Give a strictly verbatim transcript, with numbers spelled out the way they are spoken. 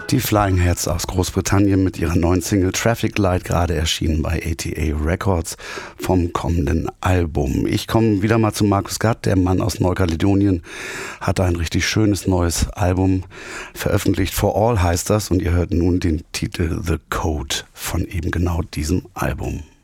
Die Flying Heads aus Großbritannien mit ihrer neuen Single Traffic Light, gerade erschienen bei A T A Records vom kommenden Album. Ich komme wieder mal zu Markus Gatt, der Mann aus Neukaledonien, hat ein richtig schönes neues Album veröffentlicht. For All heißt das, und ihr hört nun den Titel The Code von eben genau diesem Album.